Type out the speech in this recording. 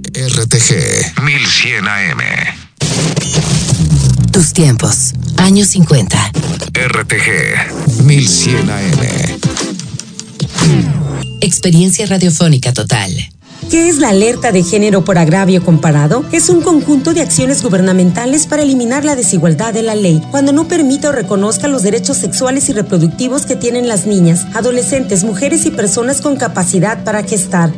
RTG 1100 AM. Tus tiempos, años 50. RTG 1100 AM. Experiencia radiofónica total. ¿Qué es la alerta de género por agravio comparado? Es un conjunto de acciones gubernamentales para eliminar la desigualdad de la ley cuando no permita o reconozca los derechos sexuales y reproductivos que tienen las niñas, adolescentes, mujeres y personas con capacidad para gestar.